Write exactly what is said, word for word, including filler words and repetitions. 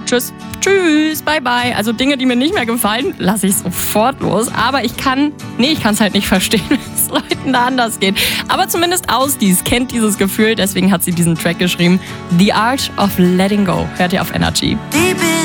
tschüss, tschüss, bye bye. Also Dinge, die mir nicht mehr gefallen, lasse ich sofort los. Aber ich kann, nee, ich kann es halt nicht verstehen, wenn es Leuten da anders geht. Aber zumindest Ausdies kennt dieses Gefühl, deswegen hat sie diesen Track geschrieben. The Art of Letting Go. Hört ihr auf Energy.